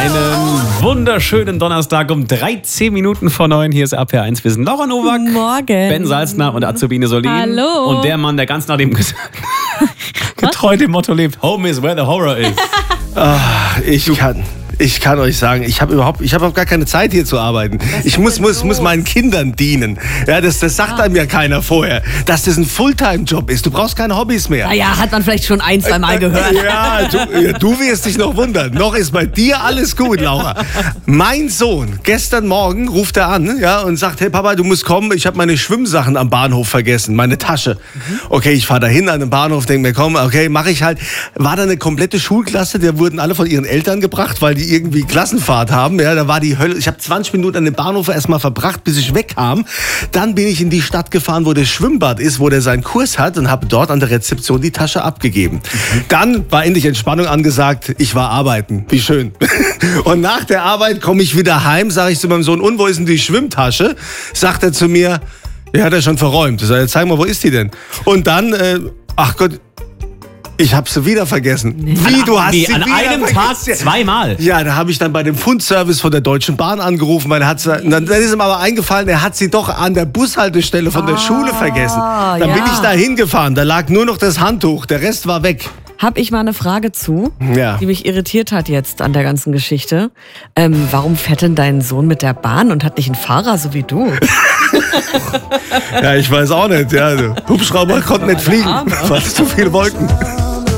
Einen wunderschönen Donnerstag um 13 Minuten vor 9. Hier ist RPR1. Wir sind Laura Nowak, Morgen. Ben Salzner und Azubine Solin. Hallo. Und der Mann, der ganz nach dem getreu dem Motto lebt, Home is where the horror is. Ich kann euch sagen, ich habe überhaupt gar keine Zeit hier zu arbeiten. Ich muss meinen Kindern dienen. Ja, das sagt einem ja keiner vorher, dass das ein Fulltime-Job ist. Du brauchst keine Hobbys mehr. Naja, hat man vielleicht schon ein, zwei Mal gehört. Ja, du wirst dich noch wundern. Noch ist bei dir alles gut, Laura. Mein Sohn, gestern Morgen ruft er an, ja, und sagt, hey Papa, du musst kommen, ich habe meine Schwimmsachen am Bahnhof vergessen, meine Tasche. Okay, ich fahre da hin an den Bahnhof, denke mir, komm, okay, mache ich halt. War da eine komplette Schulklasse, die wurden alle von ihren Eltern gebracht, weil die irgendwie Klassenfahrt haben. Ja, da war die Hölle. Ich habe 20 Minuten an dem Bahnhof erstmal verbracht, bis ich wegkam. Dann bin ich in die Stadt gefahren, wo das Schwimmbad ist, wo der seinen Kurs hat, und habe dort an der Rezeption die Tasche abgegeben. Dann war endlich Entspannung angesagt. Ich war arbeiten. Wie schön. Und nach der Arbeit komme ich wieder heim, sage ich zu meinem Sohn, und wo ist denn die Schwimmtasche? Sagt er zu mir, ja, hat er schon verräumt. Ich sage, zeig mal, wo ist die denn? Und dann, ach Gott, ich habe sie wieder vergessen. Wie, du hast sie an wieder einem vergessen? Tag zweimal? Ja, da habe ich dann bei dem Fundservice von der Deutschen Bahn angerufen, weil dann ist ihm aber eingefallen, er hat sie doch an der Bushaltestelle von der Schule vergessen. Dann bin ich da hingefahren, da lag nur noch das Handtuch, der Rest war weg. Hab ich mal eine Frage zu, Ja. die mich irritiert hat jetzt an der ganzen Geschichte. Warum fährt denn dein Sohn mit der Bahn und hat nicht einen Fahrer, so wie du? Ja, ich weiß auch nicht. Ja, Hubschrauber konnten nicht fliegen, weil es zu viele Wolken.